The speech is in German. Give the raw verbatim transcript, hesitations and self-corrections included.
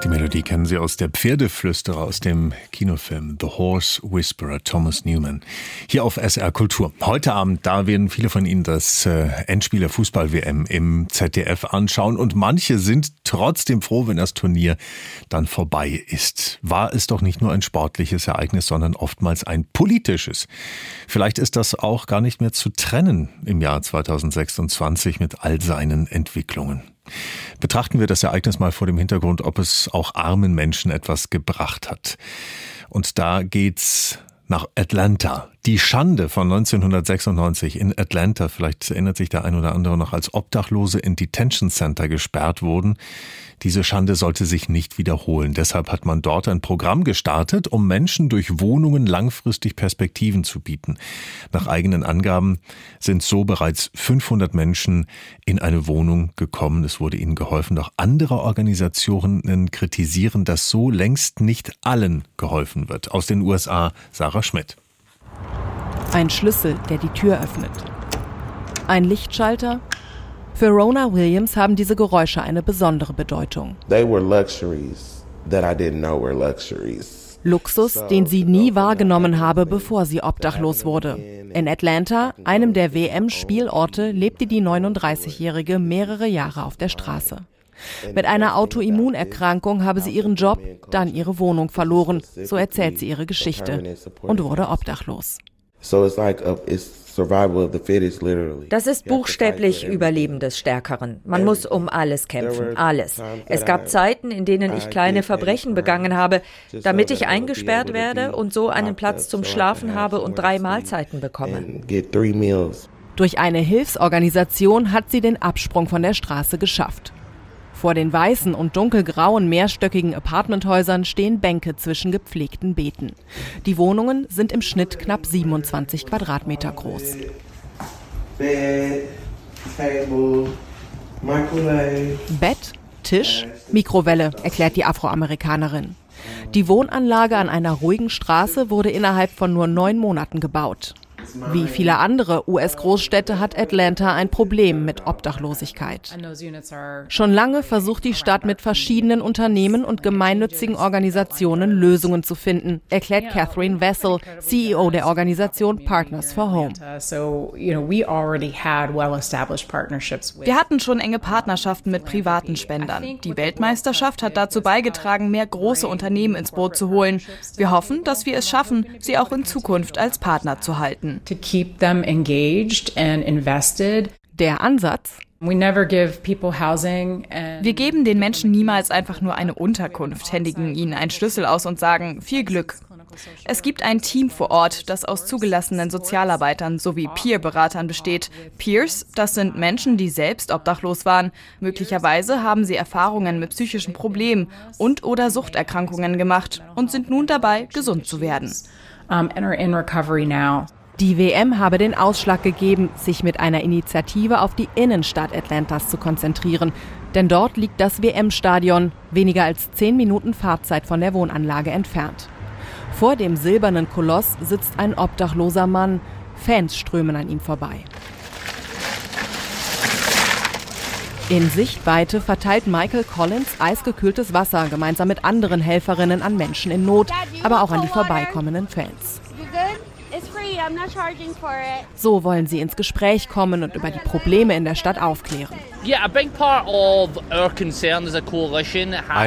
Die Melodie kennen Sie aus Der Pferdeflüsterer aus dem Kinofilm The Horse Whisperer, Thomas Newman. Hier auf S R Kultur. Heute Abend, da werden viele von Ihnen das äh, Endspiel der Fußball-W M im Z D F anschauen. Und manche sind trotzdem froh, wenn das Turnier dann vorbei ist. War es doch nicht nur ein sportliches Ereignis, sondern oftmals ein politisches. Vielleicht ist das auch gar nicht mehr zu trennen im Jahr zweitausendsechsundzwanzig mit all seinen Entwicklungen. Betrachten wir das Ereignis mal vor dem Hintergrund, ob es auch armen Menschen etwas gebracht hat. Und da geht's nach Atlanta. Die Schande von neunzehnhundertsechsundneunzig in Atlanta, vielleicht erinnert sich der ein oder andere noch, als Obdachlose in Detention Center gesperrt wurden. Diese Schande sollte sich nicht wiederholen. Deshalb hat man dort ein Programm gestartet, um Menschen durch Wohnungen langfristig Perspektiven zu bieten. Nach eigenen Angaben sind so bereits fünfhundert Menschen in eine Wohnung gekommen. Es wurde ihnen geholfen. Doch andere Organisationen kritisieren, dass so längst nicht allen geholfen wird. Aus den U S A, Sarah Schmidt. Ein Schlüssel, der die Tür öffnet. Ein Lichtschalter. Für Rona Williams haben diese Geräusche eine besondere Bedeutung. They were luxuries that I didn't know were luxuries. Luxus, den sie nie wahrgenommen habe, bevor sie obdachlos wurde. In Atlanta, einem der W M-Spielorte, lebte die neununddreißigjährige mehrere Jahre auf der Straße. Mit einer Autoimmunerkrankung habe sie ihren Job, dann ihre Wohnung verloren. So erzählt sie ihre Geschichte und wurde obdachlos. Das ist buchstäblich Überleben des Stärkeren. Man muss um alles kämpfen, alles. Es gab Zeiten, in denen ich kleine Verbrechen begangen habe, damit ich eingesperrt werde und so einen Platz zum Schlafen habe und drei Mahlzeiten bekomme. Durch eine Hilfsorganisation hat sie den Absprung von der Straße geschafft. Vor den weißen und dunkelgrauen mehrstöckigen Apartmenthäusern stehen Bänke zwischen gepflegten Beeten. Die Wohnungen sind im Schnitt knapp siebenundzwanzig Quadratmeter groß. Bett, Tisch, Mikrowelle, erklärt die Afroamerikanerin. Die Wohnanlage an einer ruhigen Straße wurde innerhalb von nur neun Monaten gebaut. Wie viele andere U S-Großstädte hat Atlanta ein Problem mit Obdachlosigkeit. Schon lange versucht die Stadt mit verschiedenen Unternehmen und gemeinnützigen Organisationen Lösungen zu finden, erklärt Catherine Vessel, C E O der Organisation Partners for Home. Wir hatten schon enge Partnerschaften mit privaten Spendern. Die Weltmeisterschaft hat dazu beigetragen, mehr große Unternehmen ins Boot zu holen. Wir hoffen, dass wir es schaffen, sie auch in Zukunft als Partner zu halten. To keep them engaged and invested. Der Ansatz? We never give people housing and Wir geben den Menschen niemals einfach nur eine Unterkunft, händigen ihnen einen Schlüssel aus und sagen, viel Glück. Es gibt ein Team vor Ort, das aus zugelassenen Sozialarbeitern sowie Peer-Beratern besteht. Peers, das sind Menschen, die selbst obdachlos waren. Möglicherweise haben sie Erfahrungen mit psychischen Problemen und oder Suchterkrankungen gemacht und sind nun dabei, gesund zu werden. um, and are in recovery now. Die W M habe den Ausschlag gegeben, sich mit einer Initiative auf die Innenstadt Atlantas zu konzentrieren. Denn dort liegt das W M-Stadion, weniger als zehn Minuten Fahrzeit von der Wohnanlage entfernt. Vor dem silbernen Koloss sitzt ein obdachloser Mann. Fans strömen an ihm vorbei. In Sichtweite verteilt Michael Collins eisgekühltes Wasser gemeinsam mit anderen Helferinnen an Menschen in Not, aber auch an die vorbeikommenden Fans. So wollen sie ins Gespräch kommen und über die Probleme in der Stadt aufklären.